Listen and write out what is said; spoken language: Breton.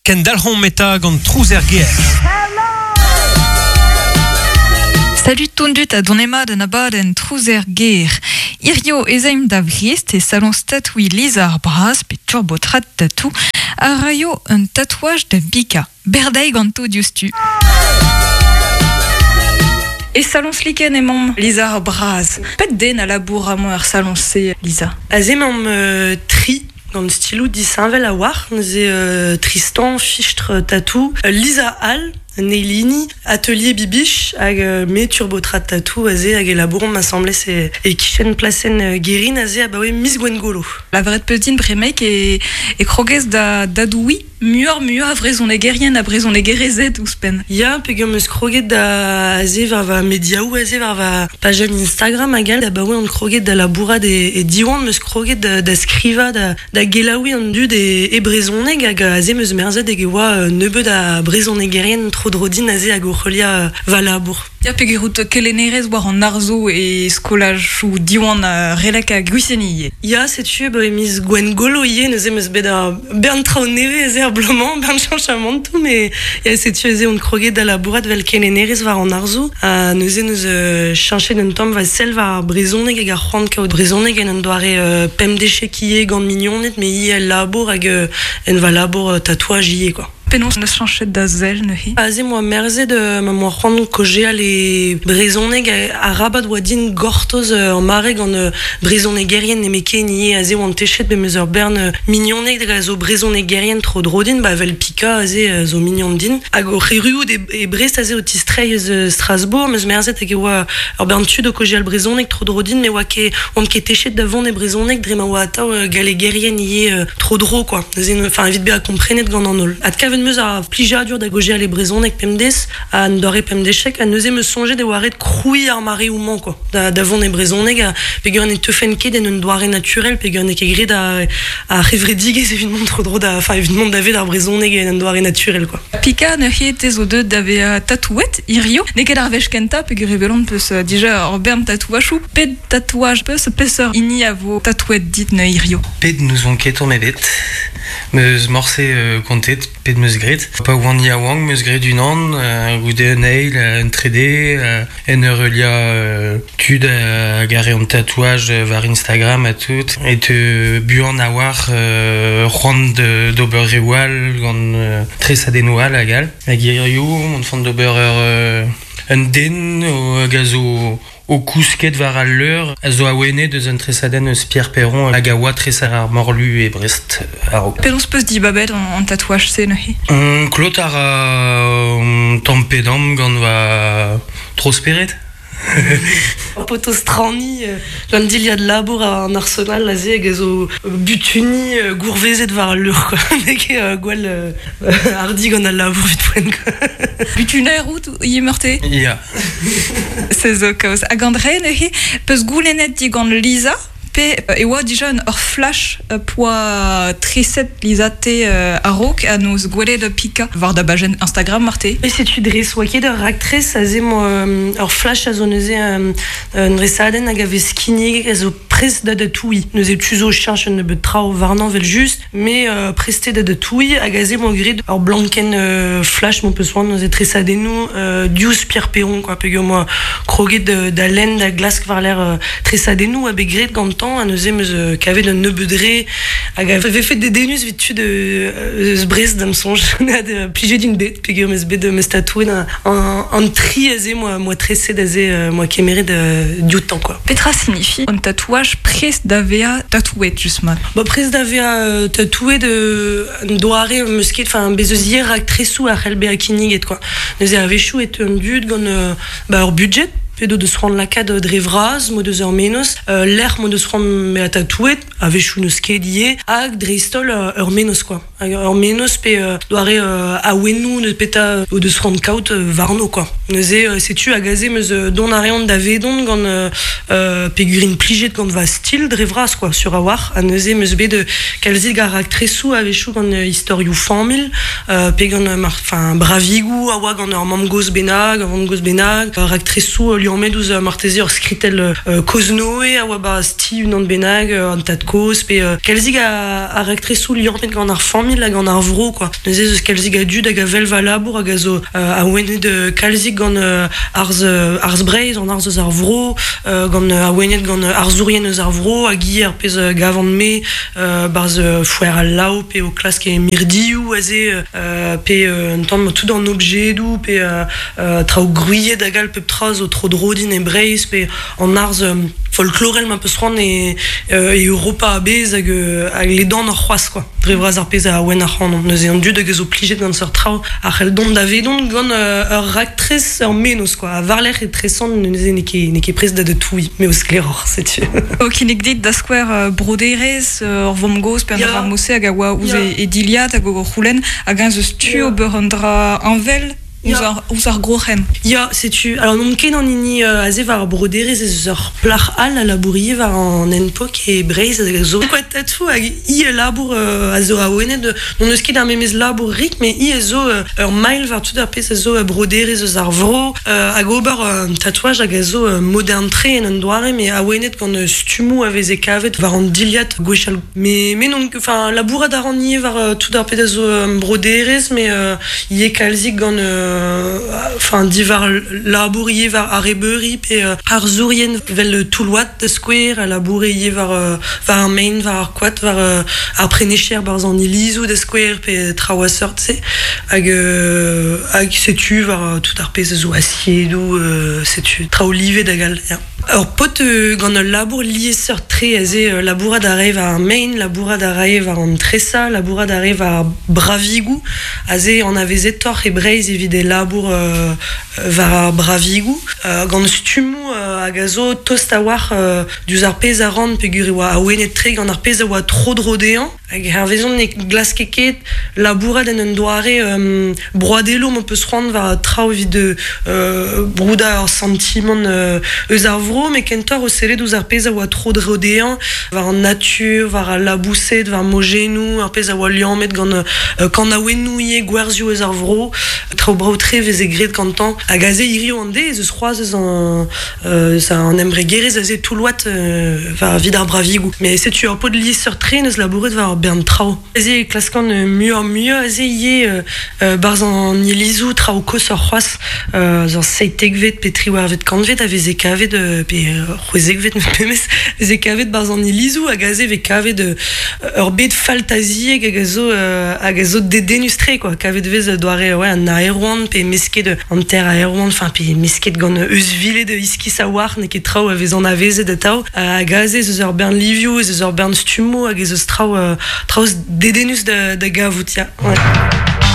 Kendalron meta gant trouzer ger. Salut tondut a donema de nabad en trouzer ger. Irio ezaim da vriest e salon statoui Lisa Bras pe turbotrat tatou a raio un tatouage de Bika. Berdaig ganto diustu. E salon sliken e mom Lisa Bras. Pet den a labour a mo ar salon se Lisa. Azem am tri dans le stylo di Saint-Vel a war, Tristan, Fichtre, Tatou, Lisa Hall, Neilini, Atelier Bibiche, hag me turbotrat tatou, azé hag elaboron m'assemblé c'est et kichen placen guérin azé bah ouais Miss Gwengolo. La vraie petite bremek et kroges da dadoui muur a vrezon e gerien a brezon e gerezet ouspen. Ya pegum eus kroget da azé va media ou azé va page Instagram agal da bah ouais on kroget da labourad et diwan meus kroget da skriva da gelaoui an dud e brezoneg hag azé meus merzet e gewa nebeud da brezon e gerien trop drodin azé hag orlia va labour. Ya pegerut kelenerez war an arzo e skolaj ou diwan a relek a guiseni. Ya setu bah Miss Gwengolo ie neuze meus bet a bern trao neve azé blanc, ben chanchamant tout, mais il y a cette chose on croquait dans la bourrade vel keneneris var en arzo, nous chancher d'un temps va sel va brisonne et garant kao brisonne et on doit pem déchet qui est gant mignon net, mais il y a labor et en va labor tatouage y quoi. Penons ne changer d'azel ne hi. Azé moi merze de moi rendre que j'ai les brisonne à rabat wadin gortos en mareg en brisonne guerrienne et mekeni azé on téchet de mesure berne mignon neg de zo brisonne guerrienne trop drodin bah vel pika azé zo mignon din ago riru et brest azé au tistrey Strasbourg mais merze te wa berne tu de que j'ai le brisonne trop drodin mais wa ke on ke téchet devant des brisonne drema wa ta galé guerrienne y trop dro quoi enfin vite bien comprendre de gandonol meus a plija dur da goger les brezon avec pemdes a ndore pemdechek a neuze me songer de waret crouy armari ou man quoi d'avant des brezon neg pegur ne tefenke den un doare naturel pegur ne kegre da a revredige c'est évidemment trop drôle da enfin évidemment d'ave da brezon neg un doare naturel quoi pika ne hiete zo de d'ave tatouet irio ne ket arvech kenta pegur revelon peus déjà orbern tatouage ou ped tatouage peus peseur ini a vo tatouet dit ne irio ped nous on keton mebet meus morse kontet ped meus gret pa oan ya wang meus gret unan goude nail un 3D en relia tud gare un tatouage var Instagram a tout et te buan a war juan d'ober rewal gant tresa denoual a gal a girio mon fond d'ober un den o gazo au cousquet var à l'heure, a zo a wene de zan tresaden eus Pierre Perron a gawa tresar Morlu et Brest a ro. Pelons peus di babet en tatouage se ne hi? Klot ar tampedam gant va trosperet. Poto strani l'an dil ya de labour en Arsenal lazé gazo butuni gourvezet var l'heure quoi nek gwal hardi gant al labour vite poen quoi butuner out y meurté ya c'est zo kaos a gandre ne hi peus goulenet di gant Lisa pe e oa déjà un hors flash poa treset Lisa te a rok a nos gwele de pika var da bajen Instagram marte et c'est tu dres wake de actrice azé moi hors flash a zoneze un resaden a gave skinny gazo pres de toui nous étuzo cherche ne betrao varnan vel juste mais presté de toui a gazé mon grid hors blanken flash mon peu soin nous tresadenou dius Pierre Perron quoi pego moi croguet de laine de glace var l'air tresadenou a begret gant a neuze meus kavet un nebeudre hag avait fait des dénus vite de brest d'am songe de pligé d'une bête pegur meus bet de meus tatoué en tri azé moi tressé d'azé moi kéméré de du temps quoi. Petra signifie un tatouage pres d'avea tatoué justement. Bah pres d'avea tatoué de doare musket enfin bezeuzier actrice ou a relbe a kinig et quoi. Neuze ave chou et un dud gant bah hors budget de se rendre la cade de Revraz, mo de zeur menos, l'air mo de se rendre me a tatouet, avec chou nos skedier, ag dristol menos quoi. Menos pe doare a wenou ne peta ou de se rendre kaut varno quoi. Neuze, sais-tu, agazé, meuse don arion d'avedon, gant pégurin pliget gant va style, drevras, quoi, sur awar, à neuze, meuse bé de kalzig a raktresou, avechou gant historiou famil, pégan, enfin, bravigou, awa gant mamgos benag, raktresou, liomedous martési or skritel koznoe, awa ba sti unan benag, an tat koz, pe kalzig a raktresou liomed gant ar famil, gant ar vro, quoi. Neuze, eus kalzig a dud hag a vel va labour, hag a zo a wene de kalzig gant arz breiz, an arz eus ar vro, gant a wenet gant arzourien eus ar vro, hag i ar pez gavant me, barz fouer al lao, pe o klask e mirdiou, aze, pe un tamm tout an objedou, pe trao gruiet dagal pep traz o tro drodin e breiz, pe an arz folklorel ma peus c'hoant e Europa a bez hag les dents ar c'hoaz, quoi. Drevraz ar pez a ouen ar c'hoant, neuze an dud hag ezo plijet gant seur trao ar c'hell dont d'avedon gant ur raktrez ur menos, quoi. A varlec'h e tresan neuze ne ket prez da de toui, me o skleror, setu. O kinek dit da skwer broderez, ur vomgos, per ar mose hag a oa ouz e diliat hag o c'houlenn, hag an zeus tu o beur an dra anvel, ouz ar groc'hen. Ya, setu. Alors, non ket an ini aze var broderez ez ur plach al a labourier var an enpok e breiz a zo koet tatou hag i e labour a zo a oenet non eus ket ar memez labour rik, me i e zo ur mail var tout ar pez a zo broderez eus ar vro hag ober tatouaj hag a zo modern tre en an doare, me a oenet gant stumou a vez e kavet var an diliat gwechal. Me non, enfin, labourat ar an i var tout ar pez a zo broderez, me i e kalzik gant enfin divar labourier var arebeuri pe arzourien vel touloat de square a labourier var main var quat var aprenecher barzan ilizou de square pe trawasort se hag setu var tout ar pez zo aciedou setu traolive dagal ya. Alors pot gant ul labour lieseur tre aze labourad a rae var main, labourad a rae var an tresa, labourad a rae var bravigou, aze an avezet torc e breiz evit labour var bravigou, gant stumou hag a zo tost a war duz ar pez a ran pegur e oa a oenet tre gant ar pez a oa tro drodean, hag ar vezon ne glas keket labourad en un doare broadelo mo peus c'hoant var trao evit de brouda ar sentiment eus ar vro, me kentor o sellet ouz ar pez a oa tro drodean var an natur, var a labousset, var mogenou, ar pez a oa liamet gant kan a oenou ie gwerzio eus ar vro, trao brao tre vez e gret kantan, hag aze irio an de, eus c'hoaz eus an embre gerez aze touloat var vid ar bravigou. Me setu ur pot lieseur tre neus labouret var bern trao. Aze klaskan muur, aze ie barz an ilizou trao kos ur c'hoaz, zan seitegvet pe tri war vet kanvet a vez e kavet pe c'hwezegvet pemez vez e kavet barz an ilizou hag aze ve kavet ur bet faltazieg hag a zo dedenus tre, quoi. Kavet vez doare an aeroan pe mesket an ter aeroan, enfin pe mesket gant eus vile de iskis a war ne ket trao a vez an avezet da tao hag aze eus ur bern livio, eus ur bern stumo hag eus trao dedenus da gavout, ya. Ouais.